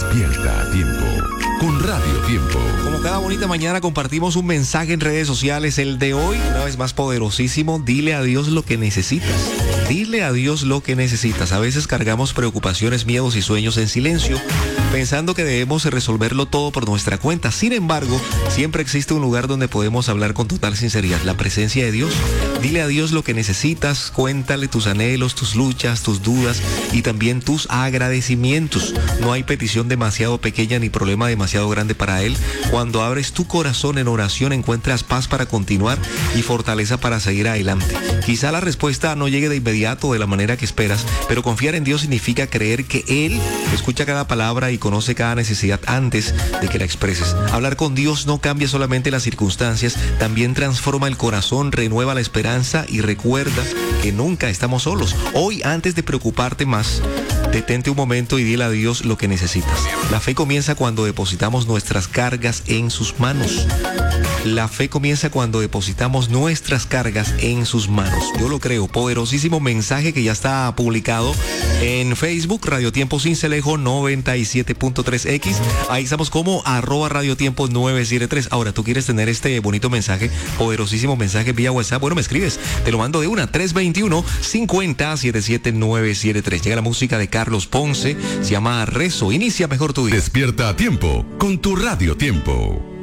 Despierta a tiempo con Radio Tiempo. Como cada bonita mañana compartimos un mensaje en redes sociales. El de hoy, una vez más poderosísimo. Dile a Dios lo que necesitas. Dile a Dios lo que necesitas. A veces cargamos preocupaciones, miedos y sueños en silencio, pensando que debemos resolverlo todo por nuestra cuenta. Sin embargo, siempre existe un lugar donde podemos hablar con total sinceridad, la presencia de Dios. Dile a Dios lo que necesitas, cuéntale tus anhelos, tus luchas, tus dudas y también tus agradecimientos. No hay petición demasiado pequeña ni problema demasiado grande para Él. Cuando abres tu corazón en oración, encuentras paz para continuar y fortaleza para seguir adelante. Quizá la respuesta no llegue de inmediato de la manera que esperas, pero confiar en Dios significa creer que Él escucha cada palabra y conoce cada necesidad antes de que la expreses. Hablar con Dios no cambia solamente las circunstancias, también transforma el corazón, renueva la esperanza y recuerda que nunca estamos solos. Hoy, antes de preocuparte más, detente un momento y dile a Dios lo que necesitas. La fe comienza cuando depositamos nuestras cargas en sus manos. La fe comienza cuando depositamos nuestras cargas en sus manos. Yo lo creo. Poderosísimo mensaje que ya está publicado en Facebook, Radio Tiempo Sincelejo 97.3X. Ahí estamos como @radiotiempo 973. Ahora, tú quieres tener este bonito mensaje, poderosísimo mensaje vía WhatsApp. Bueno, me escribes. Te lo mando de una, 321-50-77973. Llega la música de Carlos Ponce. Se llama Rezo. Inicia mejor tu día. Despierta a tiempo con tu Radio Tiempo.